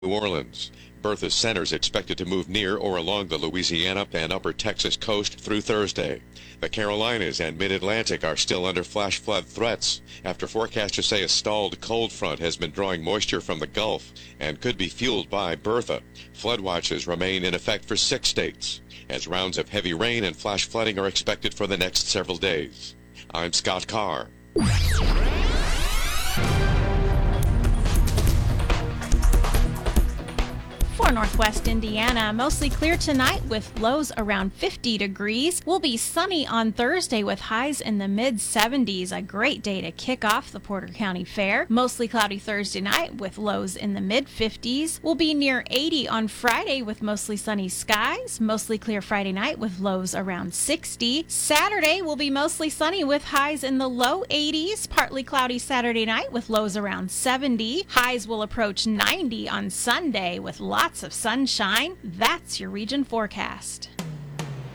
New Orleans. Bertha's center is expected to move near or along the Louisiana and upper Texas coast through Thursday. The Carolinas and mid-Atlantic are still under flash flood threats after forecasters say a stalled cold front has been drawing moisture from the Gulf and could be fueled by Bertha. Flood watches remain in effect for 6 states, as rounds of heavy rain and flash flooding are expected for the next several days. I'm Scott Carr. For Northwest Indiana, mostly clear tonight with lows around 50 degrees. Will be sunny on Thursday with highs in the mid-70s. A great day to kick off the Porter County Fair. Mostly cloudy Thursday night with lows in the mid-50s. Will be near 80 on Friday with mostly sunny skies. Mostly clear Friday night with lows around 60. Saturday will be mostly sunny with highs in the low 80s. Partly cloudy Saturday night with lows around 70. Highs will approach 90 on Sunday with lots of sunshine. That's your region forecast.